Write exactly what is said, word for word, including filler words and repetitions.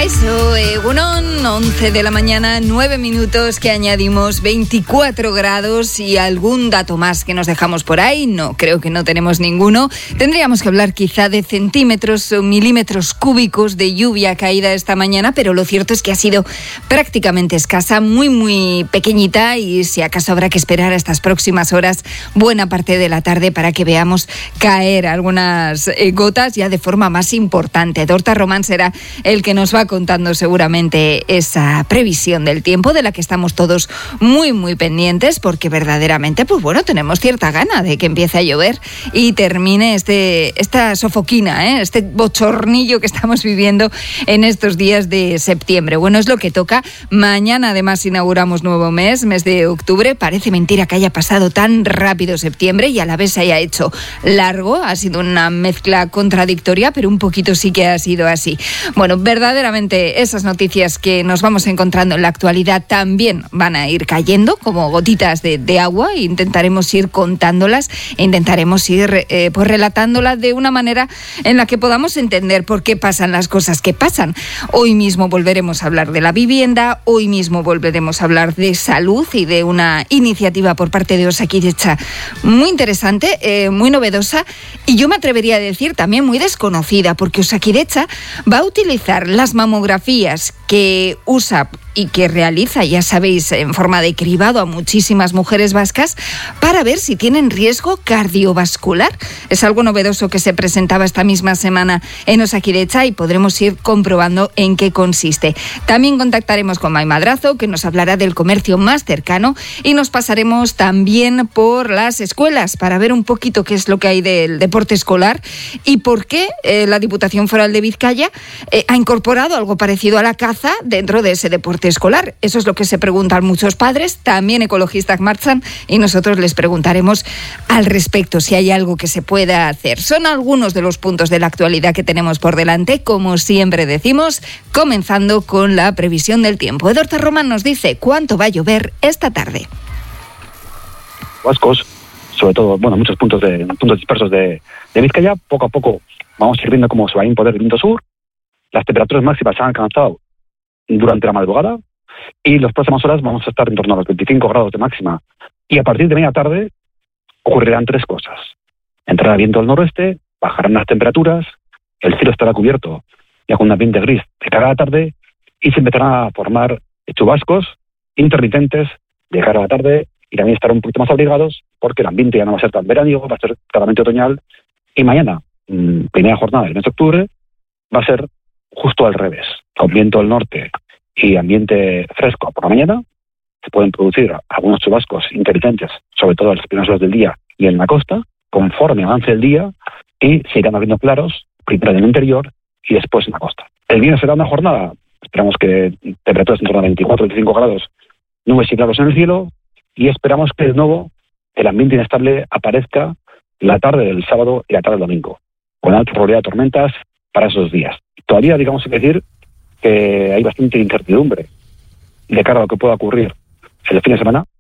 Kaixo, egunon, once de la mañana, nueve minutos, que añadimos veinticuatro grados y algún dato más que nos dejamos por ahí. No, creo que no tenemos ninguno. Tendríamos que hablar quizá de centímetros o milímetros cúbicos de lluvia caída esta mañana, pero lo cierto es que ha sido prácticamente escasa, muy, muy pequeñita, y si acaso habrá que esperar a estas próximas horas, buena parte de la tarde, para que veamos caer algunas eh, gotas ya de forma más importante. Dorta Román será el que nos va contando seguramente esa previsión del tiempo, de la que estamos todos muy muy pendientes, porque verdaderamente pues bueno, tenemos cierta gana de que empiece a llover y termine este esta sofoquina, ¿eh? este bochornillo que estamos viviendo en estos días de septiembre. Bueno, es lo que toca. Mañana además inauguramos nuevo mes, mes de octubre. Parece mentira que haya pasado tan rápido septiembre y a la vez se haya hecho largo. Ha sido una mezcla contradictoria, pero un poquito sí que ha sido así. Bueno, verdaderamente esas noticias que nos vamos encontrando en la actualidad también van a ir cayendo como gotitas de, de agua. Intentaremos ir contándolas e intentaremos ir eh, pues relatándolas de una manera en la que podamos entender por qué pasan las cosas que pasan. Hoy mismo volveremos a hablar de la vivienda, hoy mismo volveremos a hablar de salud y de una iniciativa por parte de Osakidetza muy interesante, eh, muy novedosa, y yo me atrevería a decir también muy desconocida, porque Osakidetza va a utilizar las mamografías que usa y que realiza, ya sabéis, en forma de cribado a muchísimas mujeres vascas para ver si tienen riesgo cardiovascular. Es algo novedoso que se presentaba esta misma semana en Osakidetza y podremos ir comprobando en qué consiste. También contactaremos con Mai Madrazo, que nos hablará del comercio más cercano, y nos pasaremos también por las escuelas para ver un poquito qué es lo que hay del deporte escolar y por qué eh, la Diputación Foral de Vizcaya eh, ha incorporado algo parecido a la caza dentro de ese deporte escolar. Eso es lo que se preguntan muchos padres, también ecologistas marchan, y nosotros les preguntaremos al respecto si hay algo que se pueda hacer. Son algunos de los puntos de la actualidad que tenemos por delante, como siempre decimos, comenzando con la previsión del tiempo. Dorta Román nos dice cuánto va a llover esta tarde. Vascos, sobre todo, bueno, muchos puntos de puntos dispersos de, de Vizcaya. Poco a poco vamos a ir viendo cómo se va a imponer el viento sur. Las temperaturas máximas se han alcanzado durante la madrugada y las próximas horas vamos a estar en torno a los veinticinco grados de máxima. Y a partir de media tarde ocurrirán tres cosas. Entrará viento del noroeste, bajarán las temperaturas, el cielo estará cubierto ya con un ambiente gris de cara a la tarde y se empezarán a formar chubascos intermitentes de cara a la tarde, y también estarán un poquito más abrigados porque el ambiente ya no va a ser tan veraniego, va a ser claramente otoñal. Y mañana, mmm, primera jornada del mes de octubre, va a ser justo al revés, con viento del norte y ambiente fresco por la mañana. Se pueden producir algunos chubascos intermitentes, sobre todo en las primeras horas del día y en la costa, conforme avance el día, y se irán abriendo claros, primero en el interior y después en la costa. El viernes será una jornada, esperamos que temperaturas en torno a veinticuatro a veinticinco grados, nubes y claros en el cielo, y esperamos que de nuevo el ambiente inestable aparezca la tarde del sábado y la tarde del domingo, con alta probabilidad de tormentas para esos días. Todavía, digamos, hay que decir que hay bastante incertidumbre de cara a lo que pueda ocurrir el fin de semana,